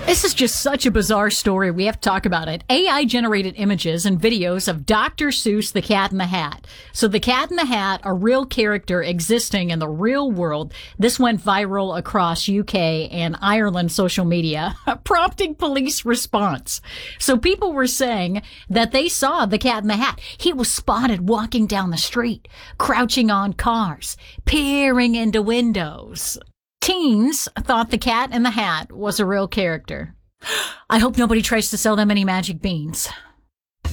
This is just such a bizarre story. We have to talk about it. AI generated images and videos of Dr. Seuss, the Cat in the Hat. So the Cat in the Hat, a real character existing in the real world. This went viral across UK and Ireland social media, prompting police response. So people were saying that they saw the Cat in the Hat. He was spotted walking down the street, crouching on cars, peering into windows. Teens thought the Cat in the Hat was a real character. I hope nobody tries to sell them any magic beans.